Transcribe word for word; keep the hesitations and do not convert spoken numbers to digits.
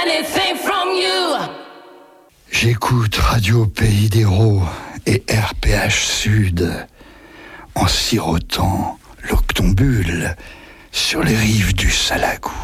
anything from you. J'écoute Radio Pays d'Hérault et R P H Sud en sirotant l'octombule sur les rives du Salagou.